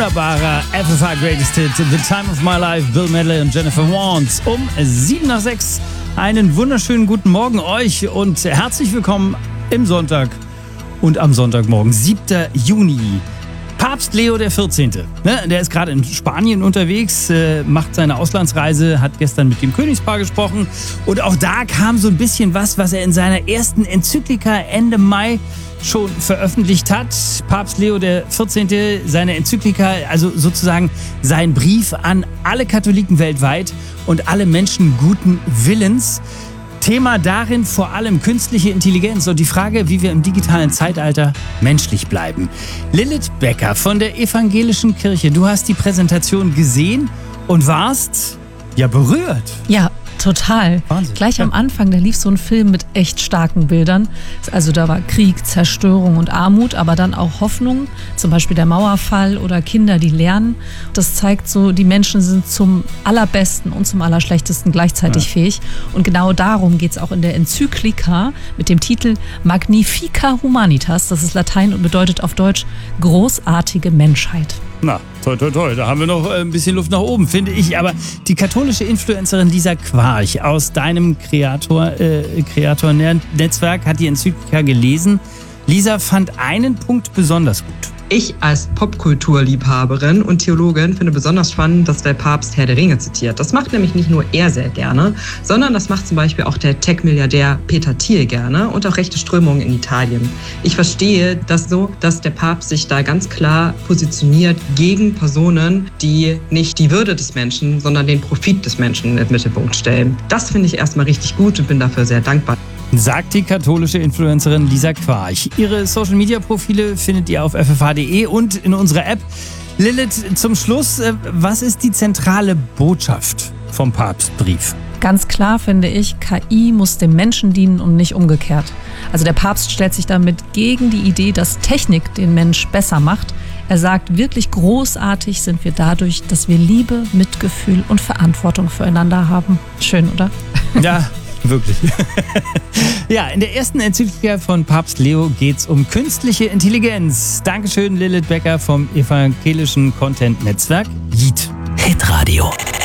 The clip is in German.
Wunderbarer FFH Greatest Hit, The Time of My Life, Bill Medley und Jennifer Warnes um 7:07. Einen wunderschönen guten Morgen euch und herzlich willkommen im Sonntag und am Sonntagmorgen, 7. Juni. Papst Leo XIV., der ist gerade in Spanien unterwegs, macht seine Auslandsreise, hat gestern mit dem Königspaar gesprochen und auch da kam so ein bisschen was er in seiner ersten Enzyklika Ende Mai schon veröffentlicht hat. Papst Leo XIV., seine Enzyklika, also sozusagen sein Brief an alle Katholiken weltweit und alle Menschen guten Willens. Thema darin vor allem künstliche Intelligenz und die Frage, wie wir im digitalen Zeitalter menschlich bleiben. Lilith Becker von der Evangelischen Kirche, du hast die Präsentation gesehen und warst ja berührt. Ja, total. Wahnsinn. Gleich am Anfang, da lief so ein Film mit echt starken Bildern. Also da war Krieg, Zerstörung und Armut, aber dann auch Hoffnung, zum Beispiel der Mauerfall oder Kinder, die lernen. Das zeigt so, die Menschen sind zum Allerbesten und zum Allerschlechtesten gleichzeitig fähig. Und genau darum geht es auch in der Enzyklika mit dem Titel Magnifica Humanitas. Das ist Latein und bedeutet auf Deutsch großartige Menschheit. Na, toll, toll, toll. Da haben wir noch ein bisschen Luft nach oben, finde ich. Aber die katholische Influencerin Lisa Quarch aus deinem Kreator-Netzwerk hat die Enzyklika gelesen. Lisa fand einen Punkt besonders gut. Ich als Popkulturliebhaberin und Theologin finde besonders spannend, dass der Papst Herr der Ringe zitiert. Das macht nämlich nicht nur er sehr gerne, sondern das macht zum Beispiel auch der Tech-Milliardär Peter Thiel gerne und auch rechte Strömungen in Italien. Ich verstehe das so, dass der Papst sich da ganz klar positioniert gegen Personen, die nicht die Würde des Menschen, sondern den Profit des Menschen im Mittelpunkt stellen. Das finde ich erstmal richtig gut und bin dafür sehr dankbar. Sagt die katholische Influencerin Lisa Quarch. Ihre Social-Media-Profile findet ihr auf ffh.de und in unserer App. Lilith, zum Schluss, was ist die zentrale Botschaft vom Papstbrief? Ganz klar finde ich, KI muss dem Menschen dienen und nicht umgekehrt. Also der Papst stellt sich damit gegen die Idee, dass Technik den Mensch besser macht. Er sagt, wirklich großartig sind wir dadurch, dass wir Liebe, Mitgefühl und Verantwortung füreinander haben. Schön, oder? Ja, wirklich. Ja, in der ersten Enzyklika von Papst Leo geht's um künstliche Intelligenz. Dankeschön, Lilith Becker vom Evangelischen Content-Netzwerk JIT. Hitradio